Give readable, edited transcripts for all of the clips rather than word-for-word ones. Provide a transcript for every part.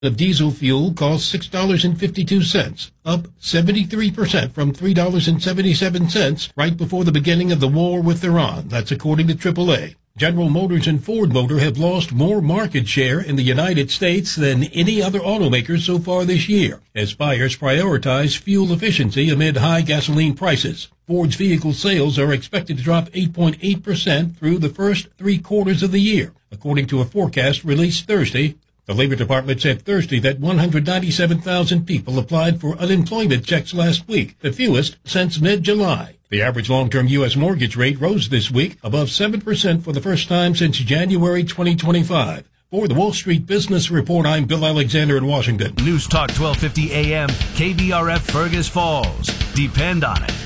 of diesel fuel costs $6.52, up 73% from $3.77 right before the beginning of the war with Iran. That's according to AAA. General Motors and Ford Motor have lost more market share in the United States than any other automakers so far this year, as buyers prioritize fuel efficiency amid high gasoline prices. Ford's vehicle sales are expected to drop 8.8% through the first 3 quarters of the year, according to a forecast released Thursday. The Labor Department said Thursday that 197,000 people applied for unemployment checks last week, the fewest since mid-July. The average long-term U.S. mortgage rate rose this week, above 7% for the first time since January 2025. For the Wall Street Business Report, I'm Bill Alexander in Washington. News Talk 1250 AM, KBRF Fergus Falls. Depend on it.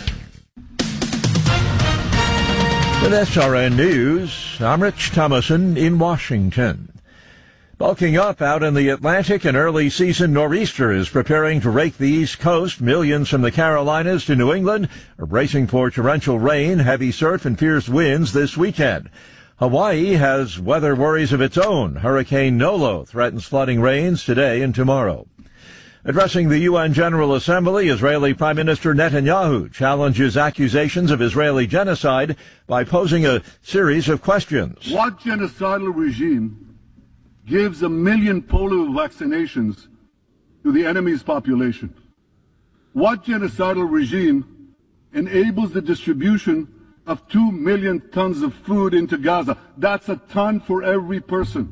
With SRN News, I'm Rich Thomason in Washington. Bulking up out in the Atlantic, an early season nor'easter is preparing to rake the East Coast. Millions from the Carolinas to New England are bracing for torrential rain, heavy surf, and fierce winds this weekend. Hawaii has weather worries of its own. Hurricane Nolo threatens flooding rains today and tomorrow. Addressing the UN General Assembly, Israeli Prime Minister Netanyahu challenges accusations of Israeli genocide by posing a series of questions. What genocidal regime gives 1 million polio vaccinations to the enemy's population? What genocidal regime enables the distribution of 2 million tons of food into Gaza? That's a ton for every person.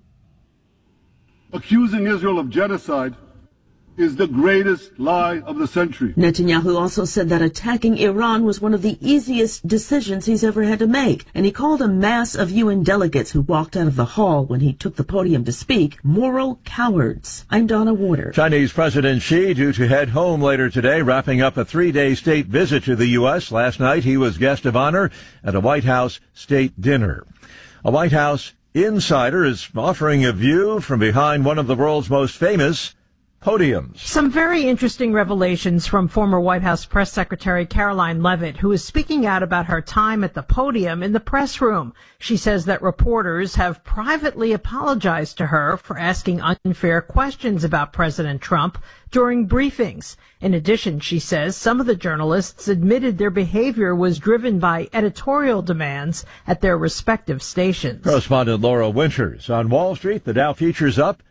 Accusing Israel of genocide is the greatest lie of the century. Netanyahu also said that attacking Iran was one of the easiest decisions he's ever had to make, and he called a mass of UN delegates who walked out of the hall when he took the podium to speak moral cowards. I'm Donna Warder. Chinese President Xi due to head home later today, wrapping up a 3-day state visit to the U.S. Last night, he was guest of honor at a White House state dinner. A White House insider is offering a view from behind one of the world's most famous podiums. Some very interesting revelations from former White House Press Secretary Caroline Leavitt, who is speaking out about her time at the podium in the press room. She says that reporters have privately apologized to her for asking unfair questions about President Trump during briefings. In addition, she says some of the journalists admitted their behavior was driven by editorial demands at their respective stations. Correspondent Laura Winters. On Wall Street, the Dow futures up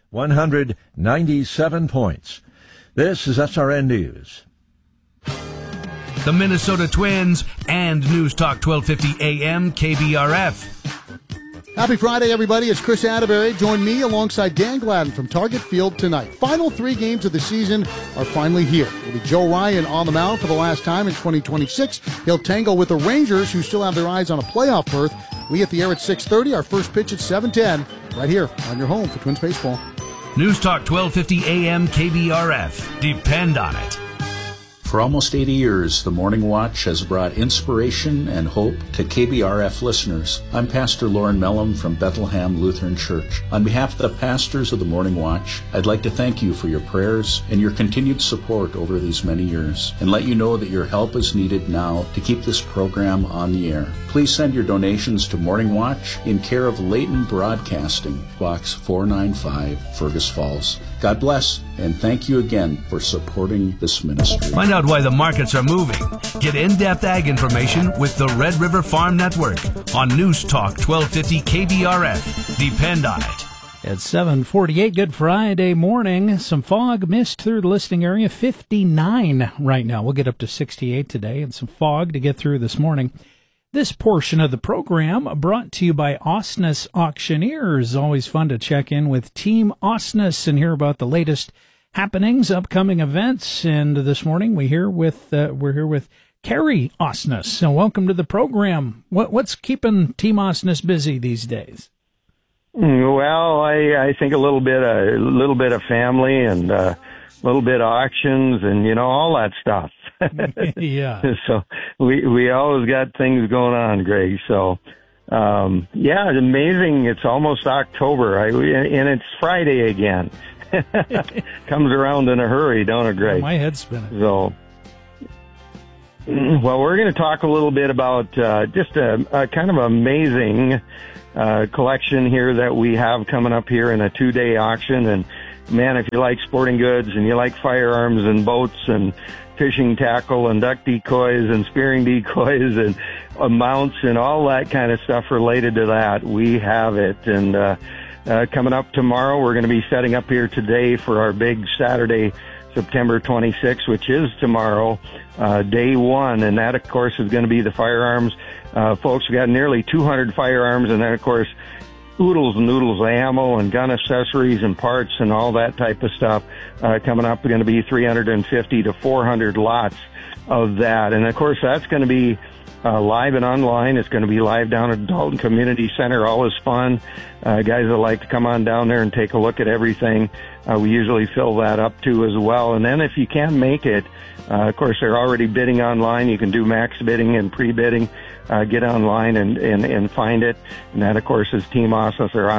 197 points. This is SRN News. The Minnesota Twins and News Talk 1250 AM KBRF. Happy Friday, everybody. It's Chris Atterbury. Join me alongside Dan Gladden from Target Field tonight. Final 3 games of the season are finally here. It'll be Joe Ryan on the mound for the last time in 2026. He'll tangle with the Rangers, who still have their eyes on a playoff berth. We at the air at 6:30. Our first pitch at 7:10. Right here on your home for Twins baseball. News Talk 1250 AM KBRF. Depend on it. For almost 80 years, the Morning Watch has brought inspiration and hope to KBRF listeners. I'm Pastor Lauren Mellum from Bethlehem Lutheran Church. On behalf of the pastors of the Morning Watch, I'd like to thank you for your prayers and your continued support over these many years, and let you know that your help is needed now to keep this program on the air. Please send your donations to Morning Watch in care of Leighton Broadcasting, Box 495, Fergus Falls. God bless, and thank you again for supporting this ministry. Find out why the markets are moving. Get in-depth ag information with the Red River Farm Network on News Talk 1250 KBRF. Depend on it. At 7:48, good Friday morning. Some fog, mist through the listing area, 59 right now. We'll get up to 68 today, and some fog to get through this morning. This portion of the program brought to you by Osnes Auctioneers. Always fun to check in with Team Osnes and hear about the latest happenings, upcoming events. And this morning we're here with Carrie Osnes. So welcome to the program. What's keeping Team Osnes busy these days? Well, I think a little bit of family and a little bit of auctions and all that stuff. Yeah. So we always got things going on, Greg. So yeah, it's amazing. It's almost October, and it's Friday again. Comes around in a hurry, don't it, Greg? My head's spinning. So, well, we're going to talk a little bit about just a kind of amazing collection here that we have coming up here in a 2-day auction, man, if you like sporting goods and you like firearms and boats and fishing tackle and duck decoys and spearing decoys and mounts and all that kind of stuff related to that, we have it. And coming up tomorrow, we're going to be setting up here today for our big Saturday, September 26th, which is tomorrow, day one. And that, of course, is going to be the firearms. Folks, we got nearly 200 firearms, and then, of course, oodles and noodles of ammo and gun accessories and parts and all that type of stuff. Coming up, going to be 350 to 400 lots of that. And, of course, that's going to be live and online. It's going to be live down at Dalton Community Center. Always fun. Guys that like to come on down there and take a look at everything, we usually fill that up too as well. And then if you can't make it, of course, they're already bidding online. You can do max bidding and pre-bidding. Get online and find it. And that, of course, is Team Osnes or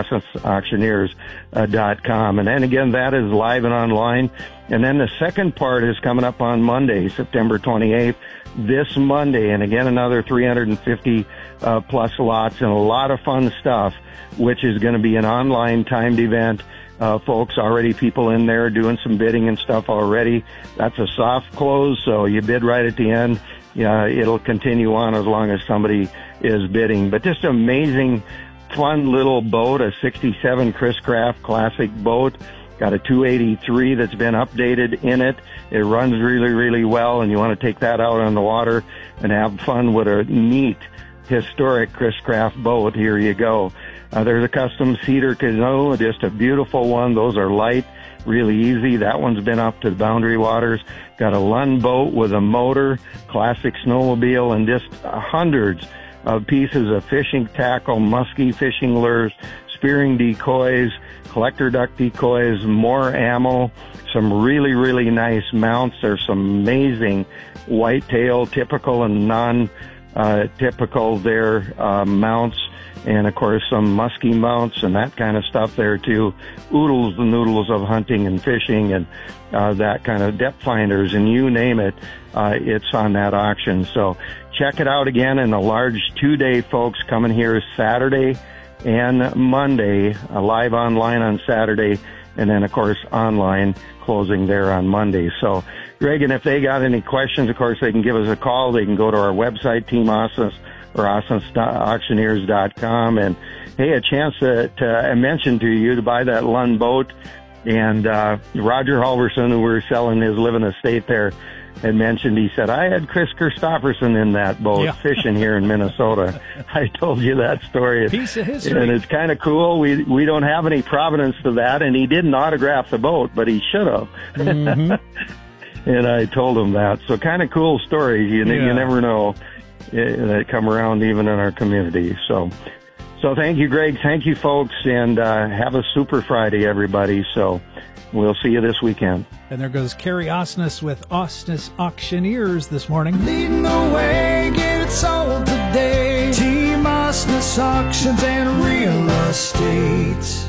OsnesAuctioneers.com. And then again, that is live and online. And then the second part is coming up on Monday, September 28th, this Monday. And again, another 350 plus lots and a lot of fun stuff, which is going to be an online timed event. Folks, already people in there doing some bidding and stuff already. That's a soft close, so you bid right at the end. Yeah, it'll continue on as long as somebody is bidding. But just amazing, fun little boat, a 67 Chris Craft classic boat. Got a 283 that's been updated in it. It runs really, really well, and you want to take that out on the water and have fun with a neat, historic Chris Craft boat. Here you go. There's a custom cedar canoe, just a beautiful one. Those are light, really easy. That one's been up to the Boundary Waters. Got a Lund boat with a motor, classic snowmobile, and just hundreds of pieces of fishing tackle, musky fishing lures, spearing decoys, collector duck decoys, more ammo, some really, really nice mounts. There's some amazing whitetail, typical and non-typical there mounts. And, of course, some musky mounts and that kind of stuff there, too. Oodles and noodles of hunting and fishing and that kind of depth finders, and you name it, it's on that auction. So check it out again in the large 2-day, folks, coming here Saturday and Monday, live online on Saturday, and then, of course, online closing there on Monday. So, Greg, and if they got any questions, of course, they can give us a call. They can go to our website, Team Osnes, or OsnesAuctioneers.com. And, hey, a chance to mention to you to buy that Lund boat. And Roger Halverson, who we're selling his living estate there, had mentioned, he said, I had Chris Christopherson in that boat fishing here in Minnesota. I told you that story. Piece of history. And it's kind of cool. We don't have any provenance to that, and he didn't autograph the boat, but he should have. Mm-hmm. And I told him that. So kind of cool stories. You never know. That come around even in our community. So thank you, Greg. Thank you, folks, and have a super Friday, everybody. So we'll see you this weekend. And there goes Kerry Osnes with Osnes Auctioneers this morning. Leading the way, get it sold today. Team Osnes Auctions and Real Estate.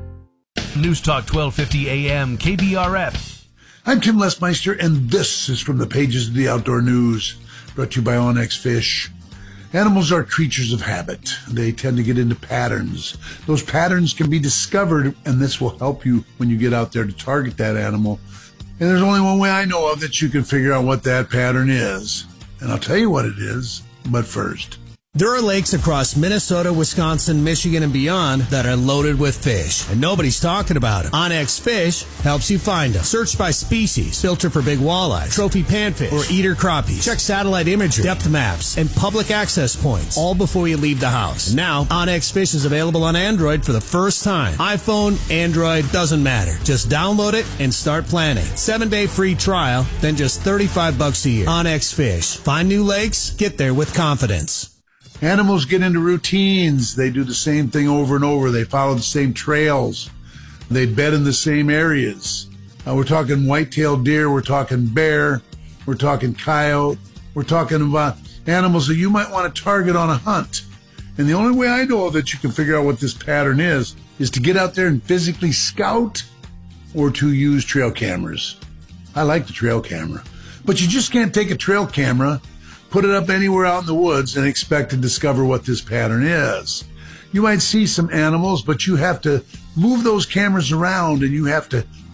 News Talk 1250 AM KBRF. I'm Tim Lesmeister, and this is from the pages of the Outdoor News. Brought to you by Onyx Fish. Animals are creatures of habit. They tend to get into patterns. Those patterns can be discovered, and this will help you when you get out there to target that animal. And there's only one way I know of that you can figure out what that pattern is. And I'll tell you what it is, but first. There are lakes across Minnesota, Wisconsin, Michigan, and beyond that are loaded with fish, and nobody's talking about them. Onyx Fish helps you find them. Search by species, filter for big walleye, trophy panfish, or eater crappies. Check satellite imagery, depth maps, and public access points, all before you leave the house. And now, Onyx Fish is available on Android for the first time. iPhone, Android, doesn't matter. Just download it and start planning. 7-day free trial, then just $35 a year. Onyx Fish. Find new lakes, get there with confidence. Animals get into routines. They do the same thing over and over. They follow the same trails. They bed in the same areas. We're talking white-tailed deer. We're talking bear. We're talking coyote. We're talking about animals that you might want to target on a hunt. And the only way I know that you can figure out what this pattern is to get out there and physically scout or to use trail cameras. I like the trail camera. But you just can't take a trail camera, put it up anywhere out in the woods, and expect to discover what this pattern is. You might see some animals, but you have to move those cameras around, and you have to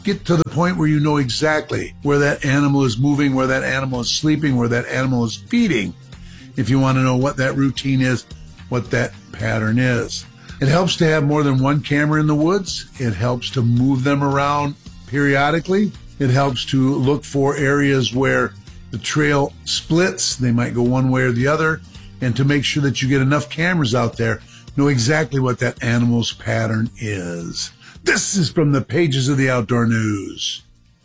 get to the point where you know exactly where that animal is moving, where that animal is sleeping, where that animal is feeding. If you want to know what that routine is, what that pattern is. It helps to have more than one camera in the woods. It helps to move them around periodically. It helps to look for areas where the trail splits. They might go one way or the other. And to make sure that you get enough cameras out there, know exactly what that animal's pattern is. This is from the pages of the Outdoor News.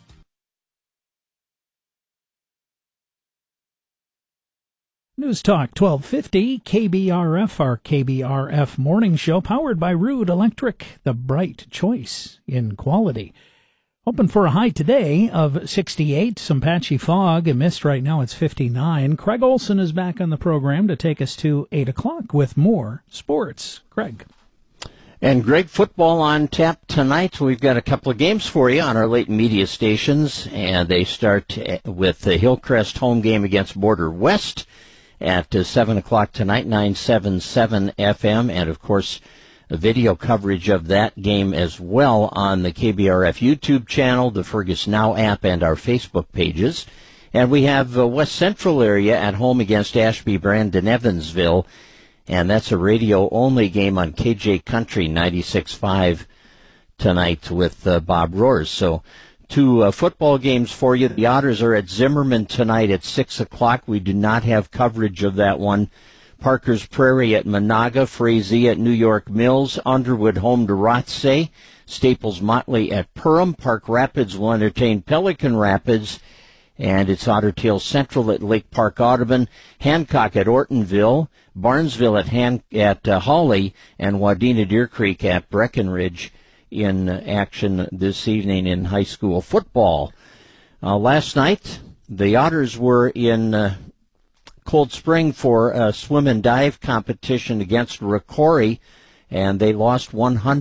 News Talk 1250, KBRF, our KBRF morning show, powered by Ruud Electric, the bright choice in quality. Hoping for a high today of 68, some patchy fog and mist. Right now it's 59. Craig Olson is back on the program to take us to 8 o'clock with more sports. Craig. And Greg, football on tap tonight. We've got a couple of games for you on our late media stations, and they start with the Hillcrest home game against Border West at 7 o'clock tonight, 977 FM, and of course, a video coverage of that game as well on the KBRF YouTube channel, the Fergus Now app, and our Facebook pages. And we have West Central area at home against Ashby, Brandon, Evansville, and that's a radio-only game on KJ Country 96.5 tonight with Bob Roars. So, two football games for you. The Otters are at Zimmerman tonight at 6 o'clock. We do not have coverage of that one. Parker's Prairie at Monaga, Frazee at New York Mills, Underwood home to Rothsay, Staples Motley at Perham, Park Rapids will entertain Pelican Rapids, and it's Otter Tail Central at Lake Park Audubon, Hancock at Ortonville, Barnesville at Hawley, and Wadena Deer Creek at Breckenridge in action this evening in high school football. Last night, the Otters were in Cold Spring for a swim and dive competition against Rocori, and they lost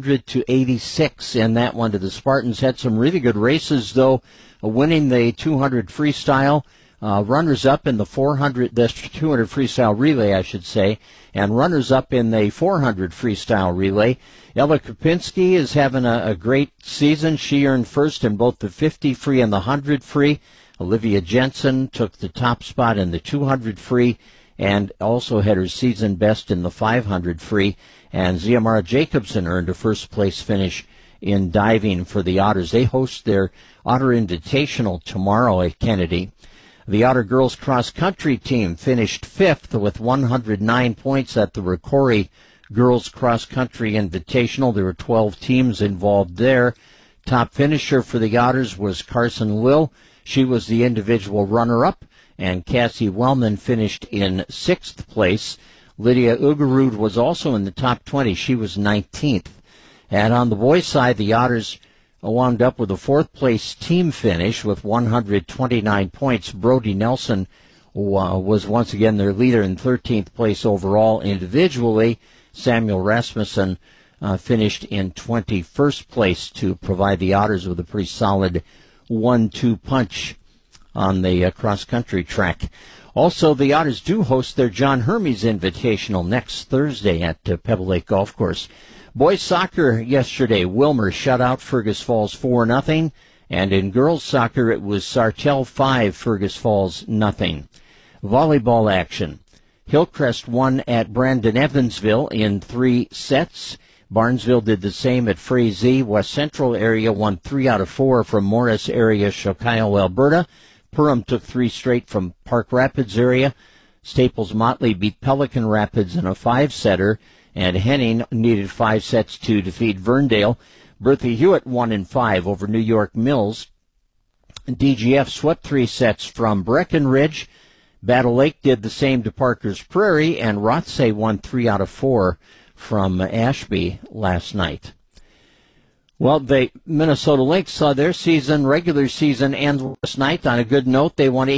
100-86 in that one to the Spartans. Had some really good races, though, winning the 200 freestyle, runners-up in the 200 freestyle relay, I should say, and runners-up in the 400 freestyle relay. Ella Kopinski is having a great season. She earned first in both the 50 free and the 100 free. Olivia Jensen took the top spot in the 200 free and also had her season best in the 500 free. And Ziamara Jacobson earned a first-place finish in diving for the Otters. They host their Otter Invitational tomorrow at Kennedy. The Otter girls cross-country team finished fifth with 109 points at the Rocori Girls Cross-Country Invitational. There were 12 teams involved there. Top finisher for the Otters was Carson Lill. She was the individual runner-up, and Cassie Wellman finished in 6th place. Lydia Ugerud was also in the top 20. She was 19th. And on the boys' side, the Otters wound up with a 4th-place team finish with 129 points. Brody Nelson was once again their leader in 13th place overall individually. Samuel Rasmussen finished in 21st place to provide the Otters with a pretty solid 1-2 punch on the cross-country track. Also, the Otters do host their John Hermes Invitational next Thursday at Pebble Lake Golf Course. Boys soccer yesterday, Wilmer shut out Fergus Falls 4-0, and in girls soccer it was Sartell 5, Fergus Falls 0. Volleyball action. Hillcrest won at Brandon Evansville in 3 sets. Barnesville did the same at Frazee. West Central area won 3 out of 4 from Morris area, Chokyle, Alberta. Perham took 3 straight from Park Rapids area. Staples Motley beat Pelican Rapids in a 5-setter, and Henning needed 5 sets to defeat Verndale. Bertha Hewitt won in 5 over New York Mills. DGF swept 3 sets from Breckenridge. Battle Lake did the same to Parker's Prairie, and Rothsay won 3 out of 4 from Ashby last night. Well, the Minnesota Lynx saw their regular season end last night on a good note. They won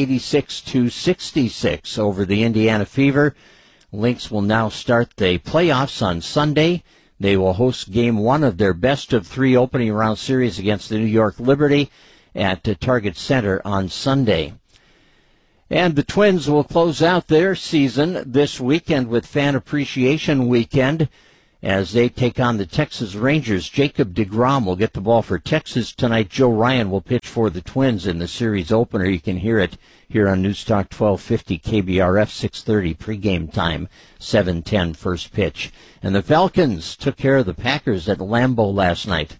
86-66 over the Indiana Fever. Lynx will now start the playoffs on Sunday. They will host Game 1 of their best-of-3 opening round series against the New York Liberty at Target Center on Sunday. And the Twins will close out their season this weekend with Fan Appreciation Weekend as they take on the Texas Rangers. Jacob deGrom will get the ball for Texas tonight. Joe Ryan will pitch for the Twins in the series opener. You can hear it here on Newstalk 1250 KBRF, 6:30 pregame time, 7:10 first pitch. And the Falcons took care of the Packers at Lambeau last night,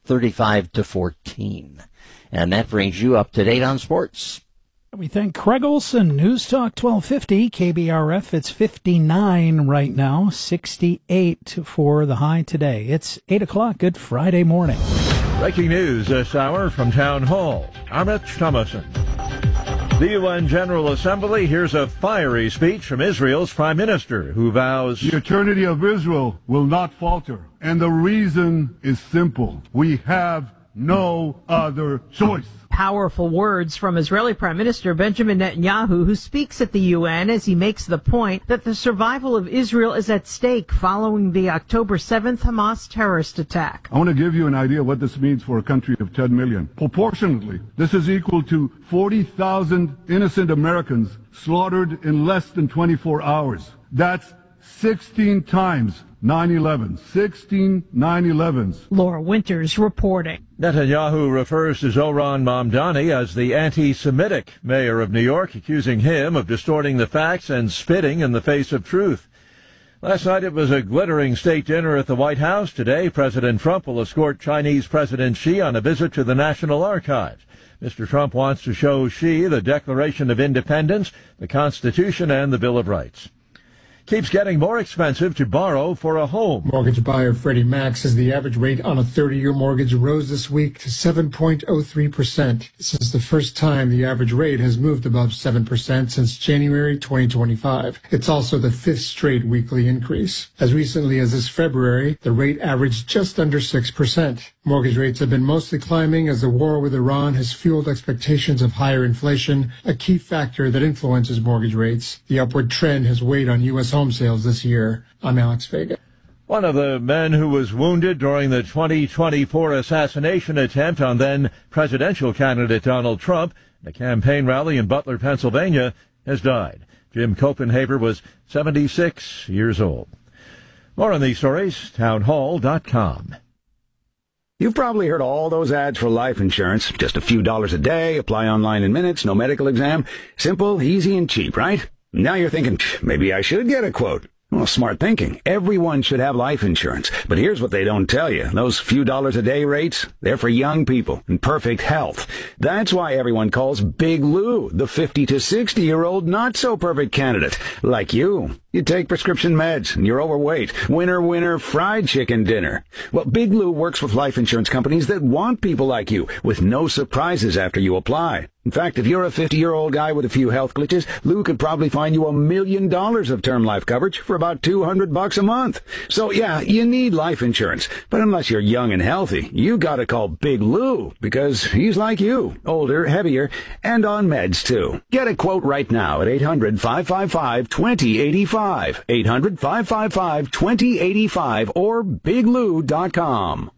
35-14. And that brings you up to date on sports. We thank Craig Olson, Newstalk 1250, KBRF. It's 59 right now, 68 for the high today. It's 8 o'clock. Good Friday morning. Breaking news this hour from Town Hall. I'm Rich Thomason. The UN General Assembly hears a fiery speech from Israel's Prime Minister, who vows the eternity of Israel will not falter. And the reason is simple. We have no other choice. Powerful words from Israeli Prime Minister Benjamin Netanyahu, who speaks at the UN as he makes the point that the survival of Israel is at stake following the October 7th Hamas terrorist attack. I want to give you an idea of what this means for a country of 10 million. Proportionately, this is equal to 40,000 innocent Americans slaughtered in less than 24 hours. That's 16 times 9/11. 16 9/11s. Laura Winters reporting. Netanyahu refers to Zohran Mamdani as the anti-Semitic mayor of New York, accusing him of distorting the facts and spitting in the face of truth. Last night it was a glittering state dinner at the White House. Today, President Trump will escort Chinese President Xi on a visit to the National Archives. Mr. Trump wants to show Xi the Declaration of Independence, the Constitution, and the Bill of Rights. Keeps getting more expensive to borrow for a home. Mortgage buyer Freddie Mac says the average rate on a 30-year mortgage rose this week to 7.03%. This is the first time the average rate has moved above 7% since January 2025. It's also the fifth straight weekly increase. As recently as this February, the rate averaged just under 6%. Mortgage rates have been mostly climbing as the war with Iran has fueled expectations of higher inflation, a key factor that influences mortgage rates. The upward trend has weighed on U.S. home sales this year. I'm Alex Vega. One of the men who was wounded during the 2024 assassination attempt on then presidential candidate Donald Trump at a campaign rally in Butler, Pennsylvania, has died. Jim Copenhaver was 76 years old. More on these stories, townhall.com. You've probably heard all those ads for life insurance. Just a few dollars a day, apply online in minutes, no medical exam. Simple, easy, and cheap, right? Now you're thinking, maybe I should get a quote. Well, smart thinking. Everyone should have life insurance. But here's what they don't tell you. Those few dollars a day rates, they're for young people in perfect health. That's why everyone calls Big Lou the 50 to 60-year-old not-so-perfect candidate. Like you. You take prescription meds, and you're overweight. Winner, winner, fried chicken dinner. Well, Big Lou works with life insurance companies that want people like you, with no surprises after you apply. In fact, if you're a 50-year-old guy with a few health glitches, Lou could probably find you $1 million of term life coverage for about $200 a month. So yeah, you need life insurance. But unless you're young and healthy, you gotta call Big Lou, because he's like you, older, heavier, and on meds too. Get a quote right now at 800-555-2085. 800-555-2085 or biglou.com.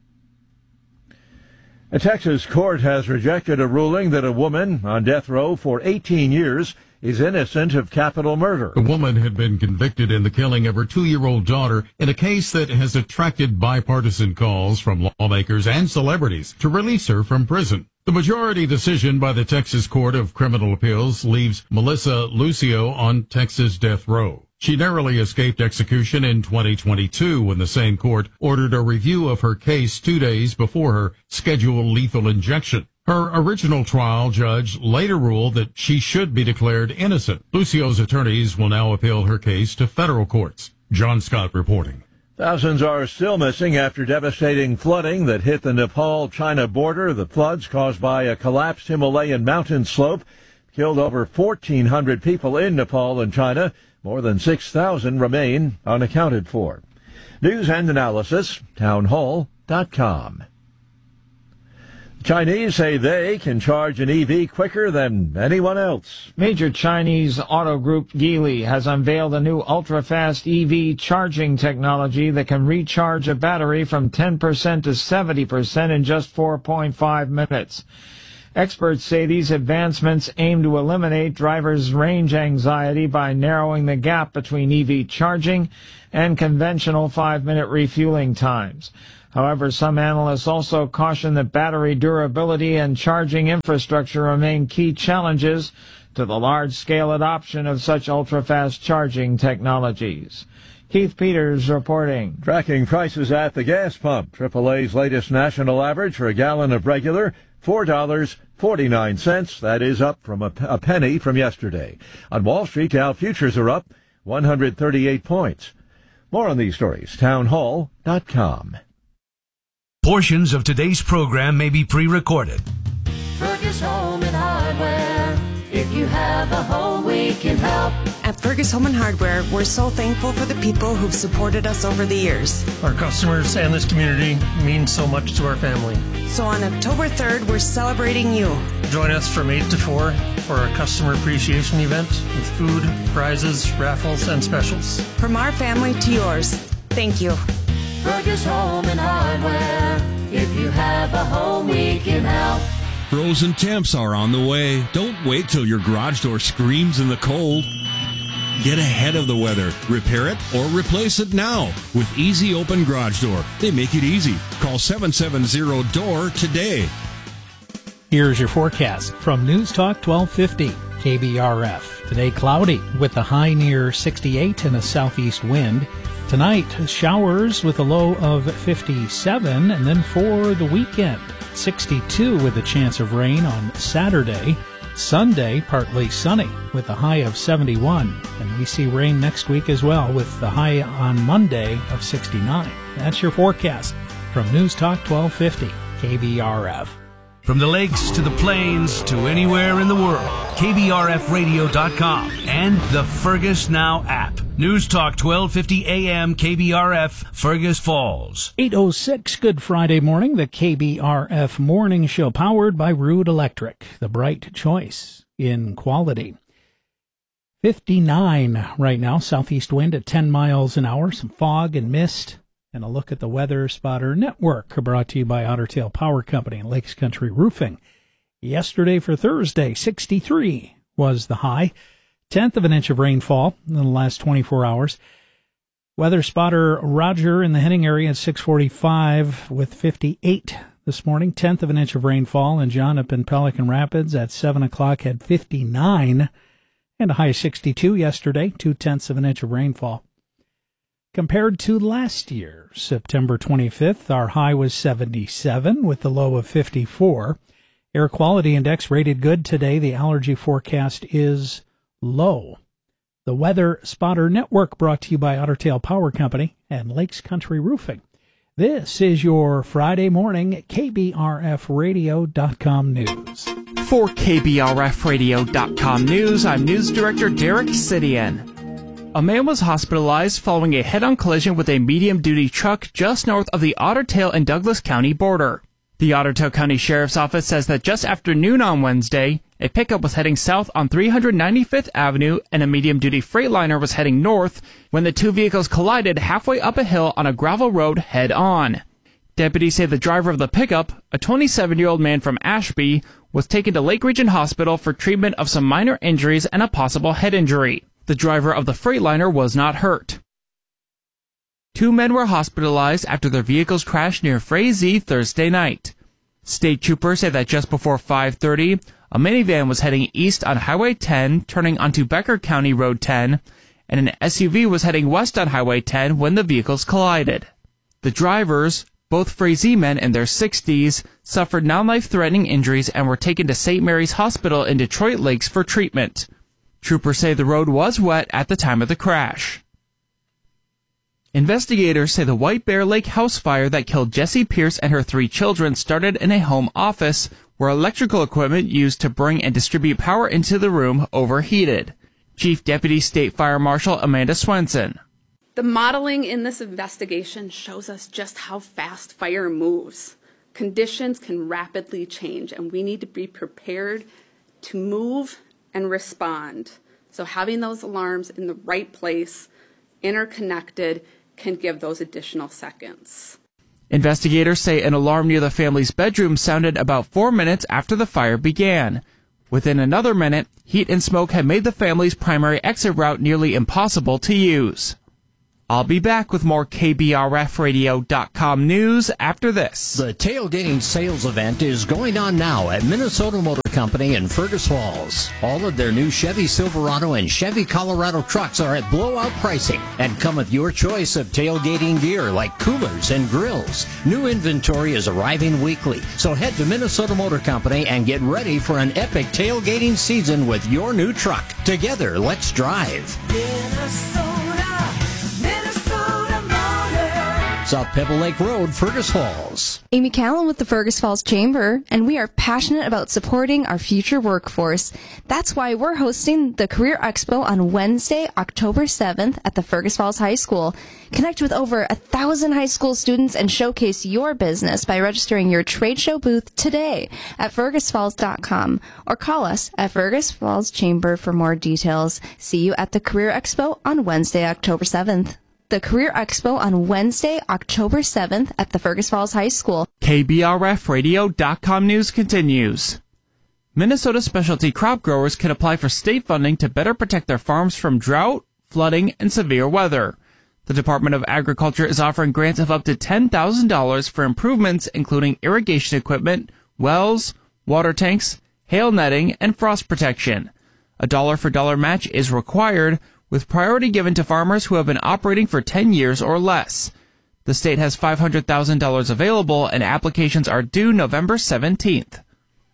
A Texas court has rejected a ruling that a woman on death row for 18 years is innocent of capital murder. The woman had been convicted in the killing of her 2-year-old daughter in a case that has attracted bipartisan calls from lawmakers and celebrities to release her from prison. The majority decision by the Texas Court of Criminal Appeals leaves Melissa Lucio on Texas death row. She narrowly escaped execution in 2022 when the same court ordered a review of her case 2 days before her scheduled lethal injection. Her original trial judge later ruled that she should be declared innocent. Lucio's attorneys will now appeal her case to federal courts. John Scott reporting. Thousands are still missing after devastating flooding that hit the Nepal-China border. The floods caused by a collapsed Himalayan mountain slope killed over 1,400 people in Nepal and China. More than 6,000 remain unaccounted for. News and analysis, townhall.com. The Chinese say they can charge an EV quicker than anyone else. Major Chinese auto group Geely has unveiled a new ultra-fast EV charging technology that can recharge a battery from 10% to 70% in just 4.5 minutes. Experts say these advancements aim to eliminate drivers' range anxiety by narrowing the gap between EV charging and conventional 5-minute refueling times. However, some analysts also caution that battery durability and charging infrastructure remain key challenges to the large-scale adoption of such ultra-fast charging technologies. Keith Peters reporting. Tracking prices at the gas pump. AAA's latest national average for a gallon of regular, $4.49. That is up from a penny from yesterday. On Wall Street, Dow futures are up 138 points. More on these stories, townhall.com. Portions of today's program may be pre-recorded. Fergus Home and Hardware. If you have a home, we can help. At Fergus Home and Hardware, we're so thankful for the people who've supported us over the years. Our customers and this community mean so much to our family. So on October 3rd, we're celebrating you. Join us from 8 to 4 for our customer appreciation event with food, prizes, raffles, and specials. From our family to yours, thank you. Fergus Home and Hardware. If you have a home, we can help. Frozen temps are on the way. Don't wait till your garage door screams in the cold. Get ahead of the weather. Repair it or replace it now with Easy Open Garage Door. They make it easy. Call 770-DOOR today. Here's your forecast from News Talk 1250 KBRF. Today cloudy with a high near 68 and a southeast wind. Tonight showers with a low of 57, and then for the weekend 62 with a chance of rain on Saturday. Sunday, partly sunny with a high of 71. And we see rain next week as well with the high on Monday of 69. That's your forecast from News Talk 1250 KBRF. From the lakes to the plains to anywhere in the world, KBRFradio.com and the Fergus Now app. News Talk 1250 AM KBRF, Fergus Falls. 8:06, Good Friday morning. The KBRF Morning Show powered by Ruud Electric, the bright choice in quality. 59 right now, southeast wind at 10 miles an hour, some fog and mist. And a look at the Weather Spotter Network, brought to you by Otter Tail Power Company and Lakes Country Roofing. Yesterday for Thursday, 63 was the high. 1/10 of an inch of rainfall in the last 24 hours. Weather Spotter Roger in the Henning area at 6:45 with 58 this morning. 1/10 of an inch of rainfall. And John up in Pelican Rapids at 7 o'clock had 59 and a high 62 yesterday. 2/10 of an inch of rainfall. Compared to last year, September 25th, our high was 77 with the low of 54. Air quality index rated good today. The allergy forecast is low. The Weather Spotter Network brought to you by Otter Tail Power Company and Lakes Country Roofing. This is your Friday morning KBRFradio.com news. For KBRFradio.com news, I'm News Director Derek Sidian. A man was hospitalized following a head-on collision with a medium-duty truck just north of the Otter Tail and Douglas County border. The Otter Tail County Sheriff's Office says that just after noon on Wednesday, a pickup was heading south on 395th Avenue and a medium-duty Freightliner was heading north when the two vehicles collided halfway up a hill on a gravel road head-on. Deputies say the driver of the pickup, a 27-year-old man from Ashby, was taken to Lake Region Hospital for treatment of some minor injuries and a possible head injury. The driver of the Freightliner was not hurt. 2 men were hospitalized after their vehicles crashed near Frazee Thursday night. State troopers say that just before 5:30, a minivan was heading east on Highway 10, turning onto Becker County Road 10, and an SUV was heading west on Highway 10 when the vehicles collided. The drivers, both Frazee men in their 60s, suffered non-life-threatening injuries and were taken to St. Mary's Hospital in Detroit Lakes for treatment. Troopers say the road was wet at the time of the crash. Investigators say the White Bear Lake house fire that killed Jessie Pierce and her 3 children started in a home office where electrical equipment used to bring and distribute power into the room overheated. Chief Deputy State Fire Marshal Amanda Swenson. The modeling in this investigation shows us just how fast fire moves. Conditions can rapidly change, and we need to be prepared to move and respond. So having those alarms in the right place, interconnected, can give those additional seconds. Investigators say an alarm near the family's bedroom sounded about 4 minutes after the fire began. Within another minute, heat and smoke had made the family's primary exit route nearly impossible to use. I'll be back with more KBRFradio.com news after this. The tailgating sales event is going on now at Minnesota Motor Company in Fergus Falls. All of their new Chevy Silverado and Chevy Colorado trucks are at blowout pricing and come with your choice of tailgating gear like coolers and grills. New inventory is arriving weekly, so head to Minnesota Motor Company and get ready for an epic tailgating season with your new truck. Together, let's drive. South Pebble Lake Road, Fergus Falls. Amy Callan with the Fergus Falls Chamber, and we are passionate about supporting our future workforce. That's why we're hosting the Career Expo on Wednesday, October 7th at the Fergus Falls High School. Connect with over 1,000 high school students and showcase your business by registering your trade show booth today at fergusfalls.com or call us at Fergus Falls Chamber for more details. See you at the Career Expo on Wednesday, October 7th. The Career Expo on Wednesday, October 7th at the Fergus Falls High School. KBRFradio.com news continues. Minnesota specialty crop growers can apply for state funding to better protect their farms from drought, flooding, and severe weather. The Department of Agriculture is offering grants of up to $10,000 for improvements including irrigation equipment, wells, water tanks, hail netting, and frost protection. A dollar-for-dollar match is required, with priority given to farmers who have been operating for 10 years or less. The state has $500,000 available, and applications are due November 17th.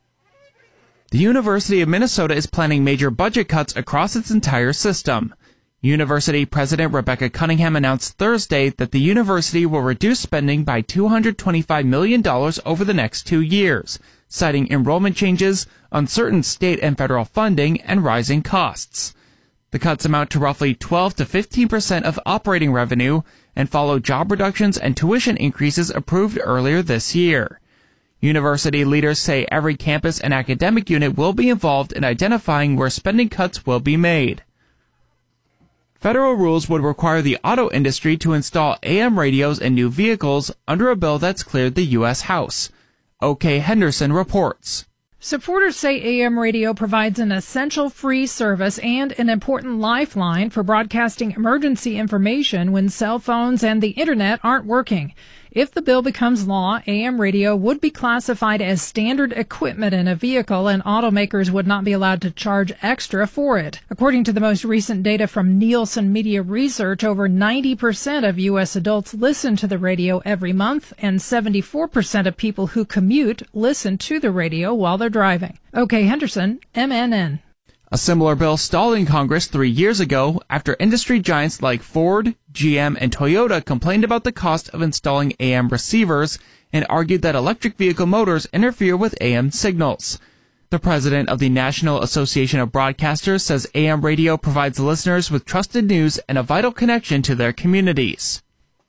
The University of Minnesota is planning major budget cuts across its entire system. University President Rebecca Cunningham announced Thursday that the university will reduce spending by $225 million over the next 2 years, citing enrollment changes, uncertain state and federal funding, and rising costs. The cuts amount to roughly 12 to 15% of operating revenue and follow job reductions and tuition increases approved earlier this year. University leaders say every campus and academic unit will be involved in identifying where spending cuts will be made. Federal rules would require the auto industry to install AM radios in new vehicles under a bill that's cleared the U.S. House. O.K. Henderson reports. Supporters say AM radio provides an essential free service and an important lifeline for broadcasting emergency information when cell phones and the internet aren't working. If the bill becomes law, AM radio would be classified as standard equipment in a vehicle, and automakers would not be allowed to charge extra for it. According to the most recent data from Nielsen Media Research, over 90% of U.S. adults listen to the radio every month, and 74% of people who commute listen to the radio while they're driving. O.K. Henderson, MNN. A similar bill stalled in Congress 3 years ago after industry giants like Ford, GM, and Toyota complained about the cost of installing AM receivers and argued that electric vehicle motors interfere with AM signals. The president of the National Association of Broadcasters says AM radio provides listeners with trusted news and a vital connection to their communities.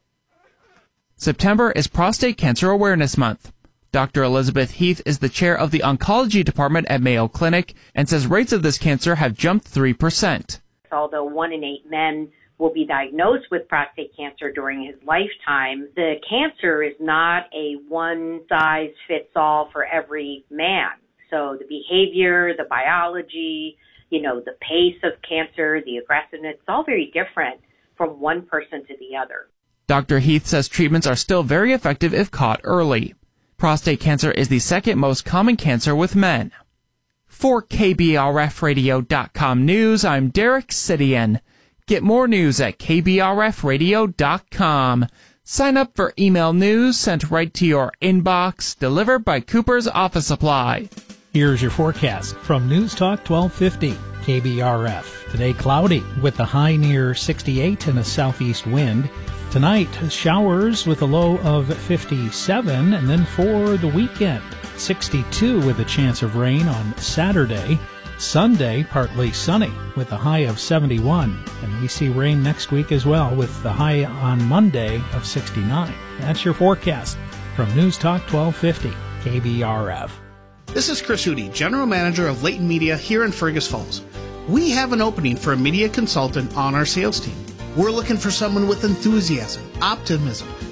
September is Prostate Cancer Awareness Month. Dr. Elizabeth Heath is the chair of the oncology department at Mayo Clinic and says rates of this cancer have jumped 3%. Although 1 in 8 men will be diagnosed with prostate cancer during his lifetime, the cancer is not a one-size-fits-all for every man. So the behavior, the biology, the pace of cancer, the aggressiveness, it's all very different from one person to the other. Dr. Heath says treatments are still very effective if caught early. Prostate cancer is the second most common cancer with men. For KBRFradio.com news, I'm Derek Sidian. Get more news at KBRFradio.com. Sign up for email news sent right to your inbox, delivered by Cooper's Office Supply. Here's your forecast from News Talk 1250 KBRF. Today cloudy with a high near 68 and a southeast wind. Tonight, showers with a low of 57, and then for the weekend, 62 with a chance of rain on Saturday. Sunday, partly sunny with a high of 71, and we see rain next week as well with the high on Monday of 69. That's your forecast from News Talk 1250 KBRF. This is Chris Hootie, General Manager of Leighton Media here in Fergus Falls. We have an opening for a media consultant on our sales team. We're looking for someone with enthusiasm, optimism,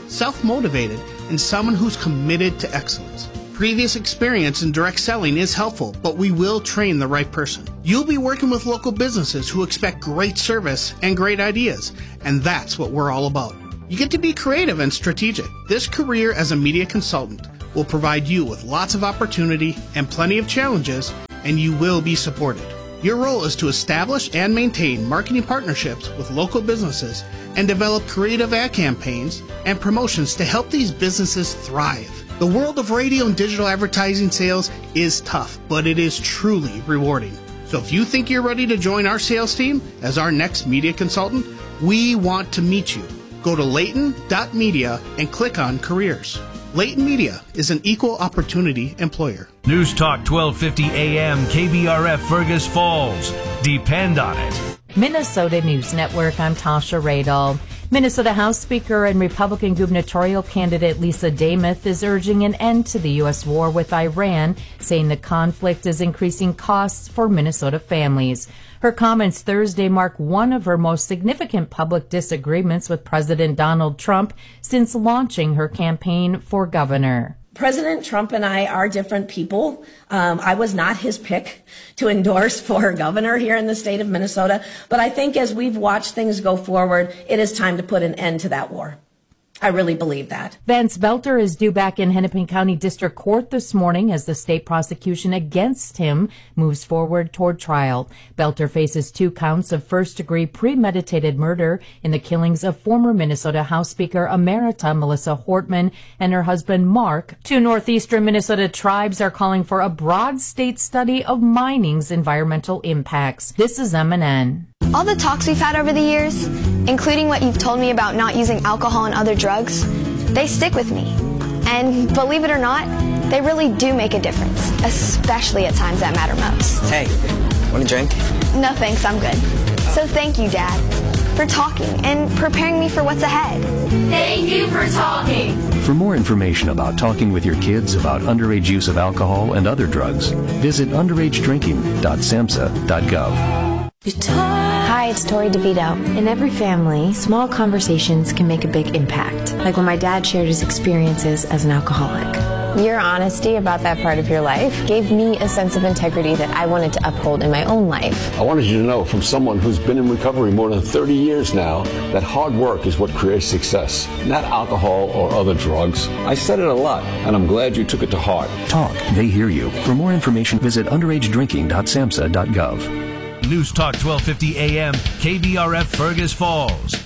self-motivated, and someone who's committed to excellence. Previous experience in direct selling is helpful, but we will train the right person. You'll be working with local businesses who expect great service and great ideas, and that's what we're all about. You get to be creative and strategic. This career as a media consultant will provide you with lots of opportunity and plenty of challenges, and you will be supported. Your role is to establish and maintain marketing partnerships with local businesses and develop creative ad campaigns and promotions to help these businesses thrive. The world of radio and digital advertising sales is tough, but it is truly rewarding. So if you think you're ready to join our sales team as our next media consultant, we want to meet you. Go to layton.media and click on careers. Layton Media is an equal opportunity employer. News Talk 1250 AM KBRF Fergus Falls. Depend on it. Minnesota News Network, I'm Tasha Radel. Minnesota House Speaker and Republican gubernatorial candidate Lisa Damuth is urging an end to the U.S. war with Iran, saying the conflict is increasing costs for Minnesota families. Her comments Thursday mark one of her most significant public disagreements with President Donald Trump since launching her campaign for governor. President Trump and I are different people. I was not his pick to endorse for governor here in the state of Minnesota. But I think as we've watched things go forward, it is time to put an end to that war. I really believe that. Vance Belter is due back in Hennepin County District Court this morning as the state prosecution against him moves forward toward trial. Belter faces 2 counts of first-degree premeditated murder in the killings of former Minnesota House Speaker Emerita Melissa Hortman and her husband Mark. 2 northeastern Minnesota tribes are calling for a broad state study of mining's environmental impacts. This is MNN. All the talks we've had over the years, including what you've told me about not using alcohol and other drugs, they stick with me. And believe it or not, they really do make a difference, especially at times that matter most. Hey, want a drink? No thanks, I'm good. So thank you, Dad, for talking and preparing me for what's ahead. Thank you for talking. For more information about talking with your kids about underage use of alcohol and other drugs, visit underagedrinking.samhsa.gov. Hi, it's Tori DeVito. In every family, small conversations can make a big impact, like when my dad shared his experiences as an alcoholic. Your honesty about that part of your life gave me a sense of integrity that I wanted to uphold in my own life. I wanted you to know from someone who's been in recovery more than 30 years now that hard work is what creates success, not alcohol or other drugs. I said it a lot, and I'm glad you took it to heart. Talk. They hear you. For more information, visit underagedrinking.samhsa.gov. News Talk 1250 AM, KBRF Fergus Falls.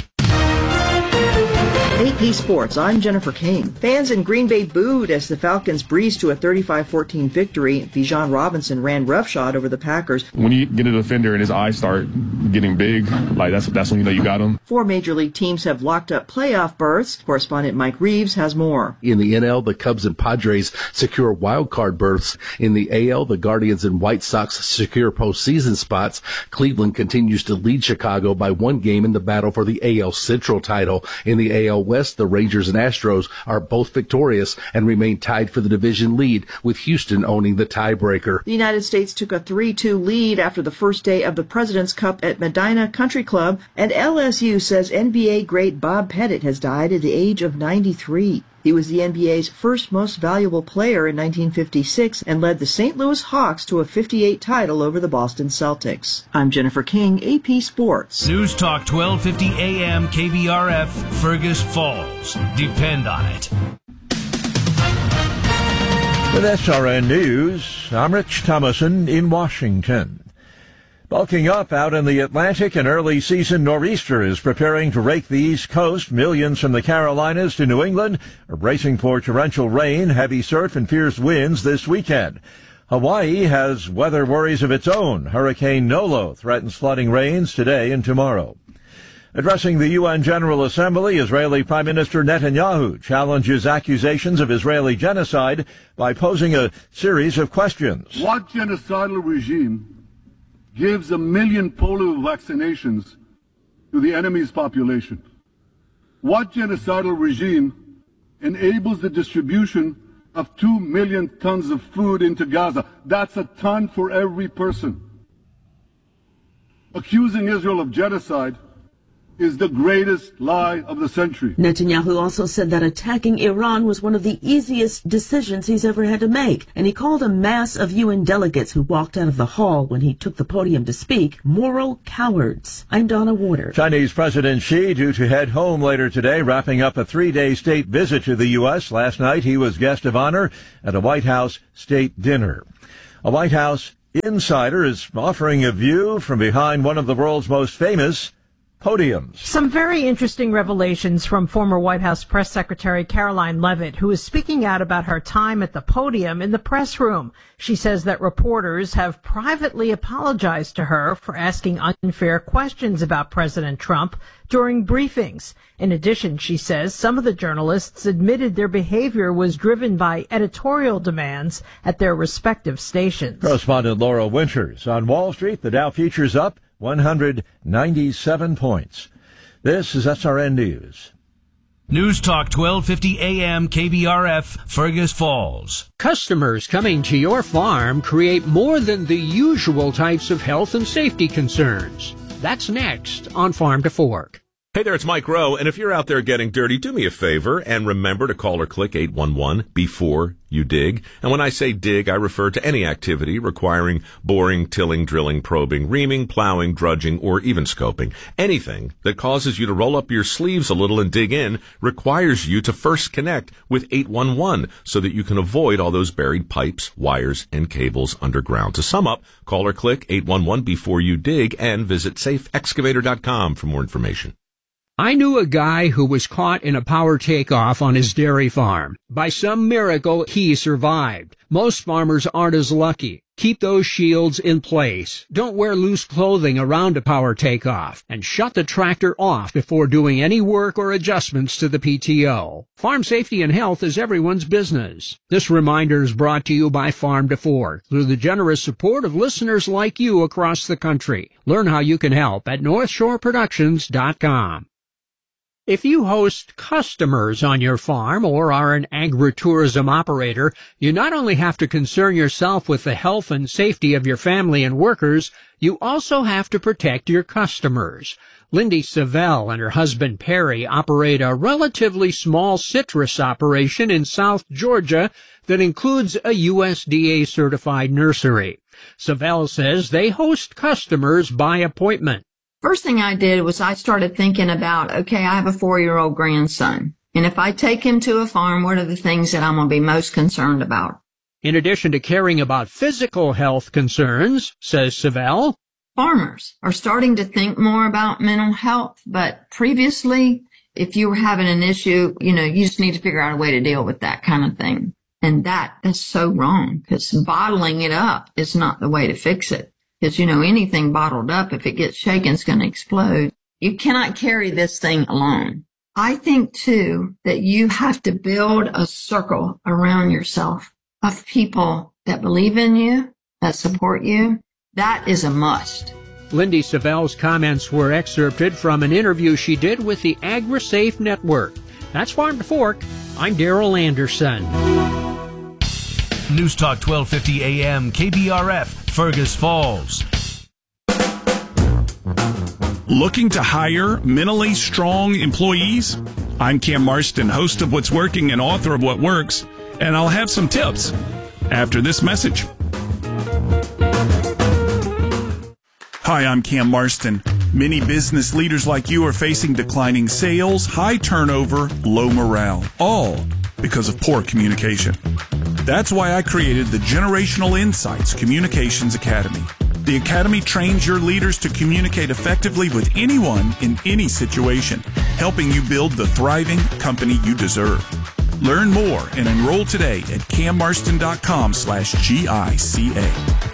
AP Sports, I'm Jennifer King. Fans in Green Bay booed as the Falcons breezed to a 35-14 victory. Bijan Robinson ran roughshod over the Packers. When you get a defender and his eyes start getting big, like that's when you know you got him. 4 major league teams have locked up playoff berths. Correspondent Mike Reeves has more. In the NL, the Cubs and Padres secure wild card berths. In the AL, the Guardians and White Sox secure postseason spots. Cleveland continues to lead Chicago by 1 game in the battle for the AL Central title. In the AL West, the Rangers and Astros are both victorious and remain tied for the division lead, with Houston owning the tiebreaker. The United States took a 3-2 lead after the first day of the President's Cup at Medina Country Club, and LSU says NBA great Bob Pettit has died at the age of 93. He was the NBA's first most valuable player in 1956 and led the St. Louis Hawks to a 58 title over the Boston Celtics. I'm Jennifer King, AP Sports. News Talk 1250 AM KBRF Fergus Falls. Depend on it. With SRN News, I'm Rich Thomason in Washington. Bulking up out in the Atlantic, an early season nor'easter is preparing to rake the East Coast. Millions from the Carolinas to New England are bracing for torrential rain, heavy surf, and fierce winds this weekend. Hawaii has weather worries of its own. Hurricane Nolo threatens flooding rains today and tomorrow. Addressing the UN General Assembly, Israeli Prime Minister Netanyahu challenges accusations of Israeli genocide by posing a series of questions. What genocidal regime gives 1 million polio vaccinations to the enemy's population? What genocidal regime enables the distribution of 2 million tons of food into Gaza? That's a ton for every person. Accusing Israel of genocide is the greatest lie of the century. Netanyahu also said that attacking Iran was one of the easiest decisions he's ever had to make, and he called a mass of UN delegates who walked out of the hall when he took the podium to speak moral cowards. I'm Donna Warder. Chinese President Xi due to head home later today, wrapping up a 3-day state visit to the U.S. Last night, he was guest of honor at a White House state dinner. A White House insider is offering a view from behind one of the world's most famous podiums. Some very interesting revelations from former White House Press Secretary Caroline Leavitt, who is speaking out about her time at the podium in the press room. She says that reporters have privately apologized to her for asking unfair questions about President Trump during briefings. In addition, she says some of the journalists admitted their behavior was driven by editorial demands at their respective stations. Correspondent Laura Winters. On Wall Street, the Dow futures up 197 points. This is SRN News. News Talk 1250 AM KBRF, Fergus Falls. Customers coming to your farm create more than the usual types of health and safety concerns. That's next on Farm to Fork. Hey there, it's Mike Rowe, and if you're out there getting dirty, do me a favor and remember to call or click 811 before you dig. And when I say dig, I refer to any activity requiring boring, tilling, drilling, probing, reaming, plowing, drudging, or even scoping. Anything that causes you to roll up your sleeves a little and dig in requires you to first connect with 811 so that you can avoid all those buried pipes, wires, and cables underground. To sum up, call or click 811 before you dig and visit safeexcavator.com for more information. I knew a guy who was caught in a power takeoff on his dairy farm. By some miracle, he survived. Most farmers aren't as lucky. Keep those shields in place. Don't wear loose clothing around a power takeoff. And shut the tractor off before doing any work or adjustments to the PTO. Farm safety and health is everyone's business. This reminder is brought to you by Farm to Fork through the generous support of listeners like you across the country. Learn how you can help at NorthshoreProductions.com. If you host customers on your farm or are an agritourism operator, you not only have to concern yourself with the health and safety of your family and workers, you also have to protect your customers. Lindy Savell and her husband Perry operate a relatively small citrus operation in South Georgia that includes a USDA-certified nursery. Savell says they host customers by appointment. First thing I did was I started thinking about, okay, I have a 4-year-old grandson. And if I take him to a farm, what are the things that I'm going to be most concerned about? In addition to caring about physical health concerns, says Savell, farmers are starting to think more about mental health. But previously, if you were having an issue, you just need to figure out a way to deal with that kind of thing. And that's so wrong because bottling it up is not the way to fix it. Because, anything bottled up, if it gets shaken, it's going to explode. You cannot carry this thing alone. I think, too, that you have to build a circle around yourself of people that believe in you, that support you. That is a must. Lindy Savell's comments were excerpted from an interview she did with the AgriSafe Network. That's Farm to Fork. I'm Darrell Anderson. News Talk 1250 AM KBRF, Fergus Falls. Looking to hire mentally strong employees? I'm Cam Marston, host of What's Working and author of What Works, and I'll have some tips after this message. Hi, I'm Cam Marston. Many business leaders like you are facing declining sales, high turnover, low morale, all because of poor communication. That's why I created the Generational Insights Communications Academy. The Academy trains your leaders to communicate effectively with anyone in any situation, helping you build the thriving company you deserve. Learn more and enroll today at cammarston.com/GICA.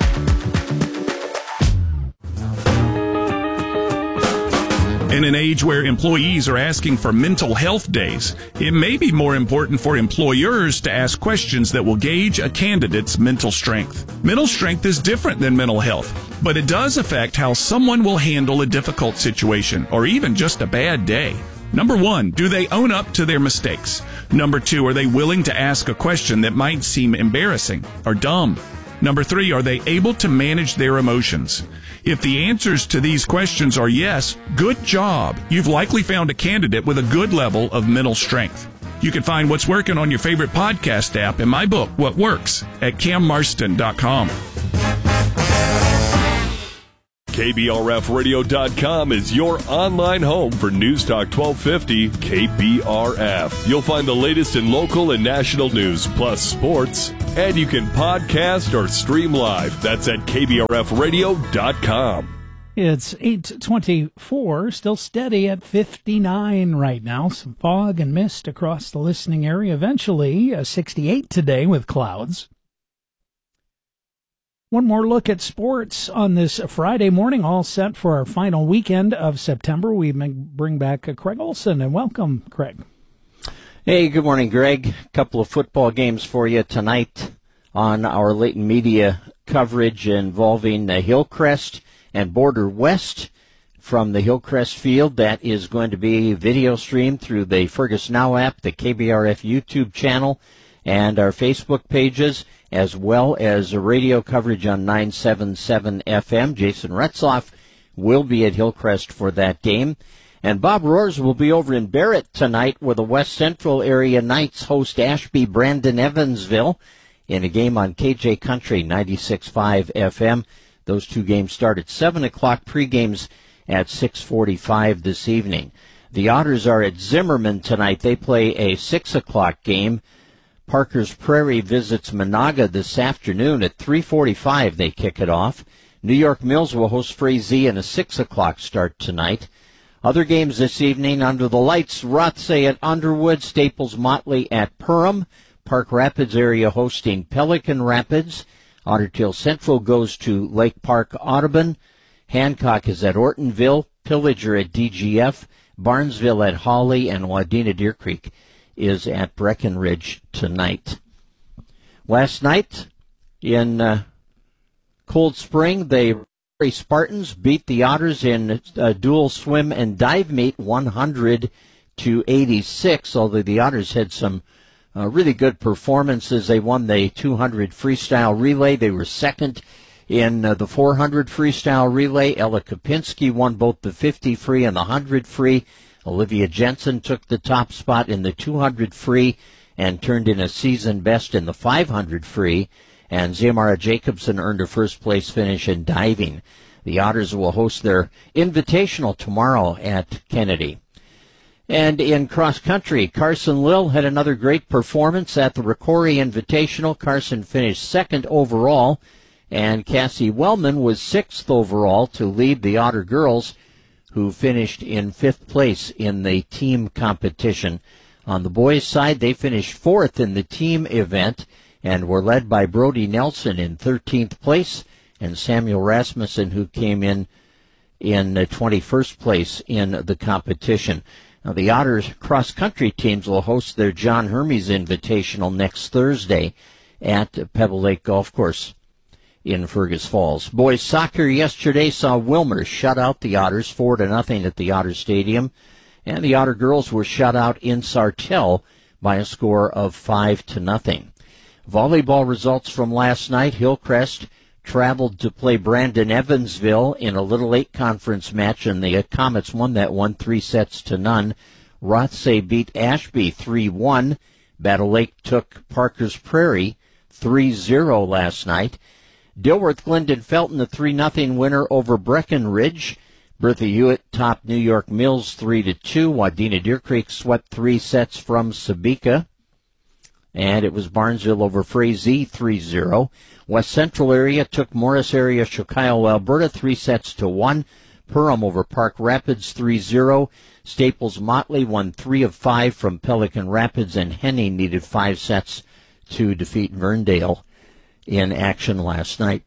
In an age where employees are asking for mental health days, it may be more important for employers to ask questions that will gauge a candidate's mental strength. Mental strength is different than mental health, but it does affect how someone will handle a difficult situation or even just a bad day. Number 1, do they own up to their mistakes? Number 2, are they willing to ask a question that might seem embarrassing or dumb? Number 3, are they able to manage their emotions? If the answers to these questions are yes, good job. You've likely found a candidate with a good level of mental strength. You can find what's working on your favorite podcast app and my book, What Works, at cammarston.com. KBRFradio.com is your online home for News Talk 1250 KBRF. You'll find the latest in local and national news, plus sports, and you can podcast or stream live. That's at KBRFradio.com. It's 8:24, still steady at 59 right now. Some fog and mist across the listening area. Eventually, 68 today with clouds. One more look at sports on this Friday morning, all set for our final weekend of September. We bring back Craig Olson, and welcome, Craig. Hey, good morning, Greg. A couple of football games for you tonight on our Leighton Media coverage involving Hillcrest and Border West from the Hillcrest field. That is going to be video streamed through the Fergus Now app, the KBRF YouTube channel, and our Facebook pages, as well as radio coverage on 977 FM. Jason Retzloff will be at Hillcrest for that game. And Bob Roars will be over in Barrett tonight, where the West Central area Knights host Ashby Brandon Evansville in a game on KJ Country 96.5 FM. Those two games start at 7 o'clock, pre-games at 6:45 this evening. The Otters are at Zimmerman tonight. They play a 6 o'clock game. Parker's Prairie visits Monaga this afternoon at 3:45. They kick it off. New York Mills will host Frazee in a 6 o'clock start tonight. Other games this evening under the lights: Rothsay at Underwood, Staples Motley at Perham, Park Rapids area hosting Pelican Rapids. Otter Tail Central goes to Lake Park Audubon. Hancock is at Ortonville, Pillager at DGF, Barnesville at Hawley, and Wadena Deer Creek is at Breckenridge tonight. Last night in Cold Spring, the Spartans beat the Otters in dual swim and dive meet 100-86, although the Otters had some really good performances. They won the 200 freestyle relay. They were second in the 400 freestyle relay. Ella Kopinski won both the 50 free and the 100 free. Olivia Jensen took the top spot in the 200 free and turned in a season best in the 500 free. And Xiomara Jacobson earned a first-place finish in diving. The Otters will host their Invitational tomorrow at Kennedy. And in cross-country, Carson Lill had another great performance at the Ricori Invitational. Carson finished second overall, and Cassie Wellman was sixth overall to lead the Otter girls, who finished in fifth place in the team competition. On the boys' side, they finished fourth in the team event and were led by Brody Nelson in 13th place and Samuel Rasmussen, who came in 21st place in the competition. Now, the Otters cross-country teams will host their John Hermes Invitational next Thursday at Pebble Lake Golf Course in Fergus Falls. Boys soccer yesterday saw Wilmer shut out the Otters 4-0 at the Otter Stadium, and the Otter girls were shut out in Sartell by a score of 5-0. Volleyball results from last night: Hillcrest traveled to play Brandon Evansville in a Little 8 conference match, and the Comets won that one 3-0. Rothsay beat Ashby 3-1. Battle Lake took Parker's Prairie 3-0 last night. Dilworth Glendon Felton, the 3-0 winner over Breckenridge. Bertha Hewitt topped New York Mills 3-2. Wadena Deer Creek swept 3 sets from Sabika. And it was Barnesville over Frazee 3-0. West Central area took Morris area Chilkyle, Alberta 3-1. Perham over Park Rapids 3-0. Staples Motley won 3 of 5 from Pelican Rapids, and Henning needed 5 sets to defeat Verndale in action last night.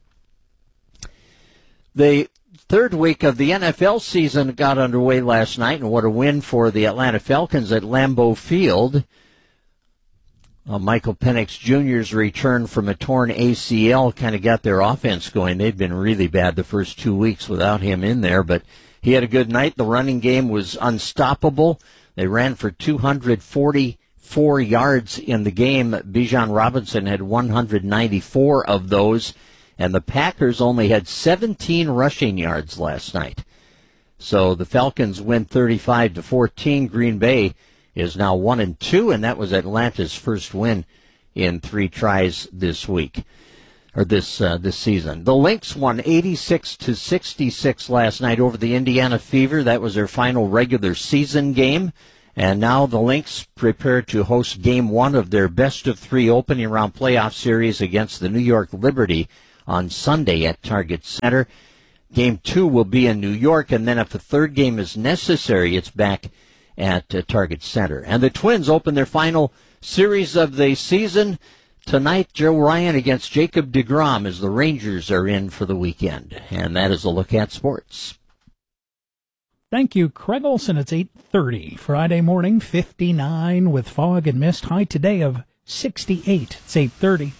The third week of the NFL season got underway last night, and what a win for the Atlanta Falcons at Lambeau Field. Michael Penix Jr.'s return from a torn ACL kind of got their offense going. They'd been really bad the first 2 weeks without him in there, but he had a good night. The running game was unstoppable. They ran for 245 4 yards in the game. Bijan Robinson had 194 of those, and the Packers only had 17 rushing yards last night. So the Falcons win 35-14. Green Bay is now 1-2, and that was Atlanta's first win in 3 tries this week, or this season. The Lynx won 86-66 last night over the Indiana Fever. That was their final regular season game. And now the Lynx prepare to host Game 1 of their best-of-3 opening round playoff series against the New York Liberty on Sunday at Target Center. Game 2 will be in New York, and then if the third game is necessary, it's back at Target Center. And the Twins open their final series of the season tonight. Joe Ryan against Jacob deGrom as the Rangers are in for the weekend. And that is a look at sports. Thank you, Craig Olson. It's 8:30 Friday morning, 59 with fog and mist. High today of 68. It's 8:30.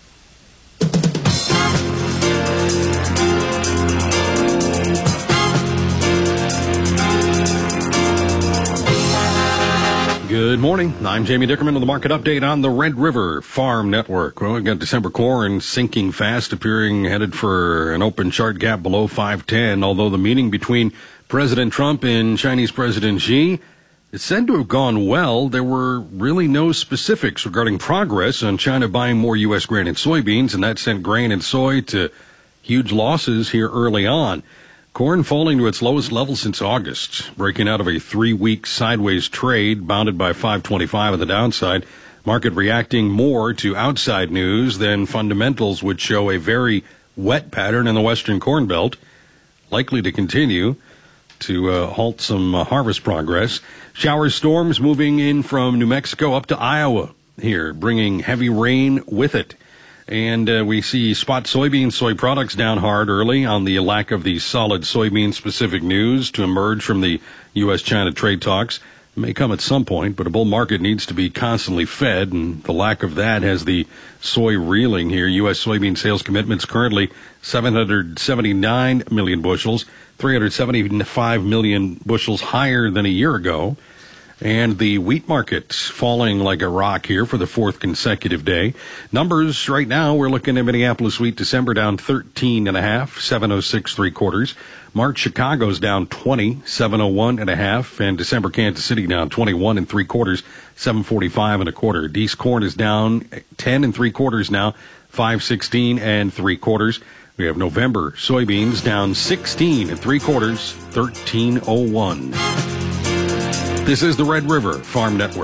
Good morning. I'm Jamie Dickerman with the market update on the Red River Farm Network. Well, we've got December corn sinking fast, appearing headed for an open chart gap below 510, although the meeting between President Trump and Chinese President Xi is said to have gone well. There were really no specifics regarding progress on China buying more U.S. grain and soybeans, and that sent grain and soy to huge losses here early on. Corn falling to its lowest level since August, breaking out of a 3-week sideways trade bounded by 525 on the downside. Market reacting more to outside news than fundamentals would show a very wet pattern in the western corn belt, likely to continue to halt some harvest progress. Shower storms moving in from New Mexico up to Iowa here, bringing heavy rain with it. And we see spot soybean, soy products down hard early on the lack of the solid soybean-specific news to emerge from the U.S.-China trade talks. It may come at some point, but a bull market needs to be constantly fed, and the lack of that has the soy reeling here. U.S. soybean sales commitments currently 779 million bushels, 375 million bushels higher than a year ago. And the wheat market falling like a rock here for the 4th consecutive day. Numbers right now, we're looking at Minneapolis wheat December down 13.5, 706 3/4. March Chicago's down 20, 701.5, and December Kansas City down 21 3/4, 745 1/4. Deese corn is down 10 3/4 now, 516 3/4. We have November soybeans down 16 3/4, 1301. This is the Red River Farm Network.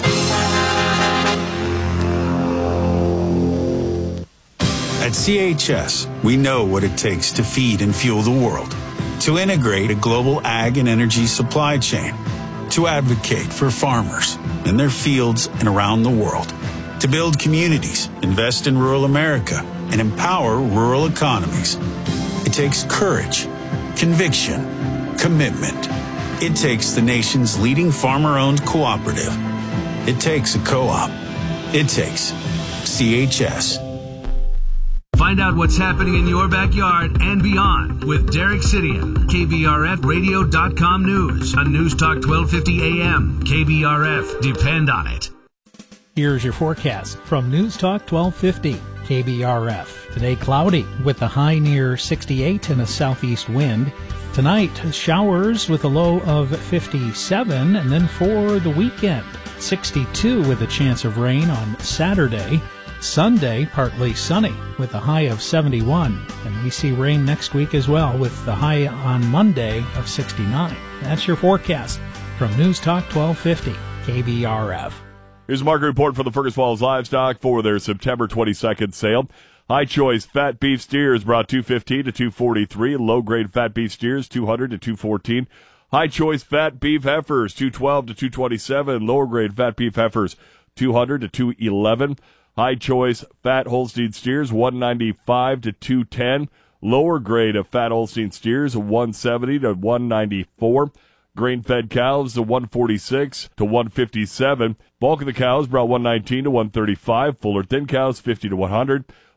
At CHS, we know what it takes to feed and fuel the world, to integrate a global ag and energy supply chain, to advocate for farmers in their fields and around the world, to build communities, invest in rural America, and empower rural economies. It takes courage, conviction, commitment. It takes the nation's leading farmer-owned cooperative. It takes a co-op. It takes CHS. Find out what's happening in your backyard and beyond with Derek Sidian. KBRFradio.com news on News Talk 1250 AM. KBRF. Depend on it. Here's your forecast from News Talk 1250 KBRF. Today cloudy with a high near 68 and a southeast wind. Tonight, showers with a low of 57, and then for the weekend, 62 with a chance of rain on Saturday. Sunday, partly sunny with a high of 71, and we see rain next week as well with the high on Monday of 69. That's your forecast from News Talk 1250 KBRF. Here's a market report for the Fergus Falls Livestock for their September 22nd sale. High choice fat beef steers brought $215 to $243. Low grade fat beef steers $200 to $214. High choice fat beef heifers $212 to $227. Lower grade fat beef heifers $200 to $211. High choice fat Holstein steers $195 to $210. Lower grade of fat Holstein steers $170 to $194. Grain fed cows $146 to $157. Bulk of the cows brought $119 to $135. Fuller thin cows $50 to $100.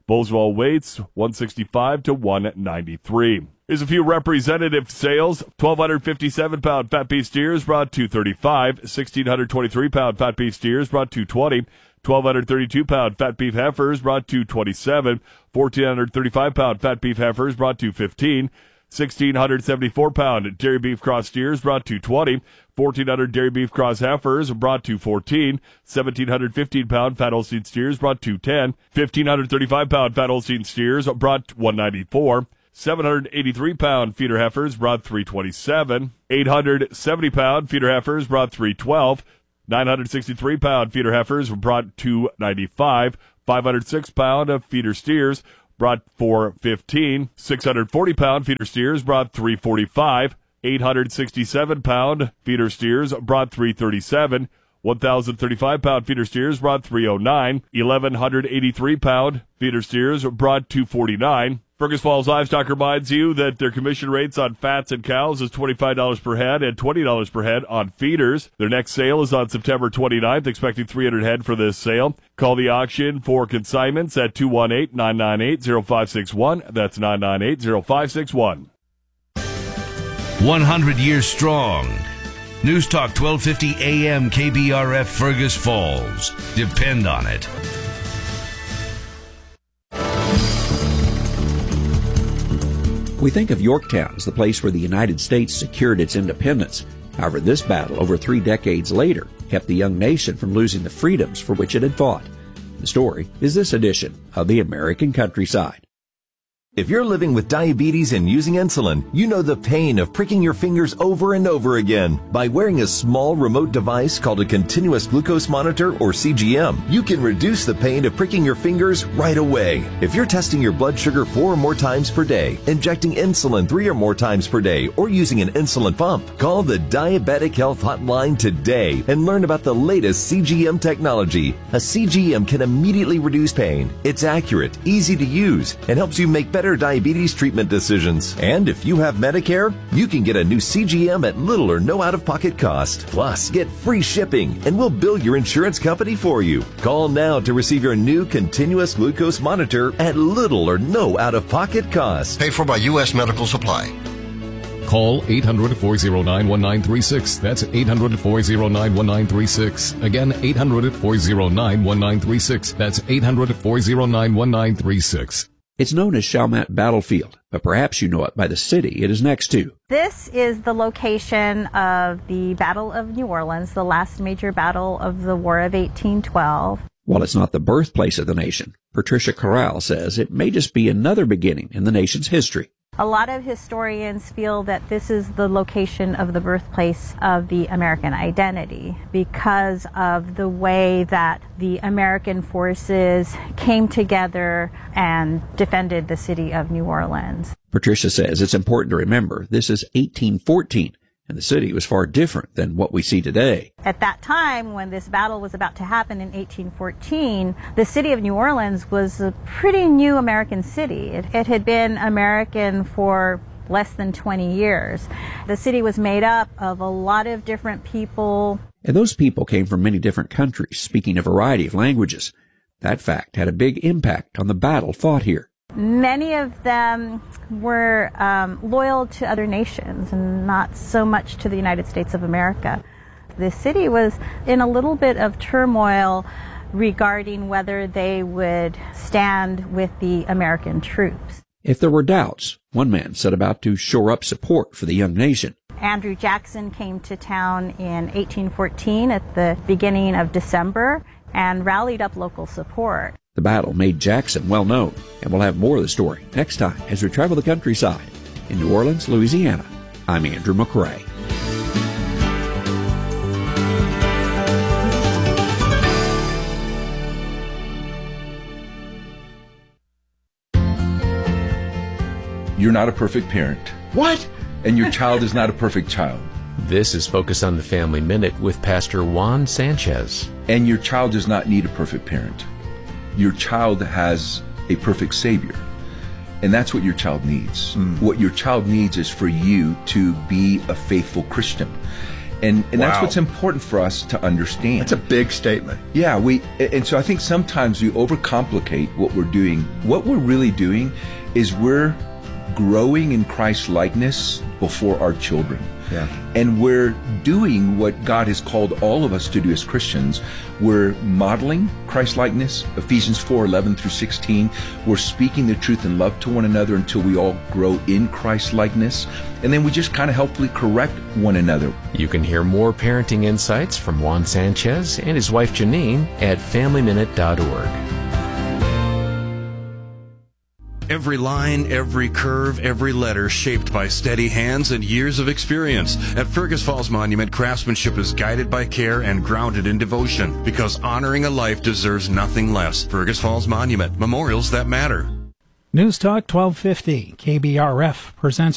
Volkswagen weights 165 to 193. Here's a few representative sales. 1,257-pound fat beef steers brought $235. 1,623-pound fat beef steers brought $220. 1,232-pound fat beef heifers brought $227. 1,435-pound fat beef heifers brought $215. 1,674-pound dairy beef cross steers brought $220. 1,400 dairy beef cross heifers brought $214. 1,715-pound fat Holstein steers brought $210. 1,535-pound fat Holstein steers brought $194. 783-pound feeder heifers brought $327. 870-pound feeder heifers brought $312. 963-pound feeder heifers brought $295. 506-pound feeder steers brought $415. 640-pound feeder steers brought $345. 867-pound feeder steers brought $337. 1,035-pound feeder steers brought $309. 1,183-pound feeder steers brought $249. Fergus Falls Livestock reminds you that their commission rates on fats and cows is $25 per head and $20 per head on feeders. Their next sale is on September 29th, expecting 300 head for this sale. Call the auction for consignments at 218-998-0561. That's 998-0561. 100 years strong. News Talk 1250 AM KBRF Fergus Falls. Depend on it. We think of Yorktown as the place where the United States secured its independence. However, this battle, over 3 decades later, kept the young nation from losing the freedoms for which it had fought. The story is this edition of the American Countryside. If you're living with diabetes and using insulin, you know the pain of pricking your fingers over and over again. By wearing a small remote device called a continuous glucose monitor, or CGM, you can reduce the pain of pricking your fingers right away. If you're testing your blood sugar 4 or more times per day, injecting insulin 3 or more times per day, or using an insulin pump, call the Diabetic Health Hotline today and learn about the latest CGM technology. A CGM can immediately reduce pain. It's accurate, easy to use, and helps you make better diabetes treatment decisions. And if you have Medicare, you can get a new CGM at little or no out-of-pocket cost. Plus, get free shipping, and we'll bill your insurance company for you. Call now to receive your new continuous glucose monitor at little or no out-of-pocket cost. Paid for by U.S. Medical Supply. Call 800-409-1936. That's 800-409-1936. Again, 800-409-1936. That's 800-409-1936. It's known as Chalmette Battlefield, but perhaps you know it by the city it is next to. This is the location of the Battle of New Orleans, the last major battle of the War of 1812. While it's not the birthplace of the nation, Patricia Corral says it may just be another beginning in the nation's history. A lot of historians feel that this is the location of the birthplace of the American identity because of the way that the American forces came together and defended the city of New Orleans. Patricia says it's important to remember this is 1814, and the city was far different than what we see today. At that time, when this battle was about to happen in 1814, the city of New Orleans was a pretty new American city. It had been American for less than 20 years. The city was made up of a lot of different people. And those people came from many different countries, speaking a variety of languages. That fact had a big impact on the battle fought here. Many of them were loyal to other nations and not so much to the United States of America. The city was in a little bit of turmoil regarding whether they would stand with the American troops. If there were doubts, one man set about to shore up support for the young nation. Andrew Jackson came to town in 1814 at the beginning of December and rallied up local support. The battle made Jackson well known, and we'll have more of the story next time as we travel the countryside. In New Orleans, Louisiana, I'm Andrew McRae. You're not a perfect parent. What? And your child is not a perfect child. This is Focus on the Family Minute with Pastor Juan Sanchez. And your child does not need a perfect parent. Your child has a perfect Savior. And that's what your child needs. What your child needs is for you to be a faithful Christian. And that's Wow. what's important for us to understand. That's a big statement. Yeah, and so I think sometimes we overcomplicate what we're doing. What we're really doing is we're growing in Christ's likeness before our children. Yeah. And we're doing what God has called all of us to do as Christians. We're modeling Christ-likeness, Ephesians 4:11 through 16. We're speaking the truth in love to one another until we all grow in Christ-likeness. And then we just kind of helpfully correct one another. You can hear more parenting insights from Juan Sanchez and his wife Janine at FamilyMinute.org. Every line, every curve, every letter shaped by steady hands and years of experience. At Fergus Falls Monument, craftsmanship is guided by care and grounded in devotion, because honoring a life deserves nothing less. Fergus Falls Monument, memorials that matter. News Talk 1250, KBRF presents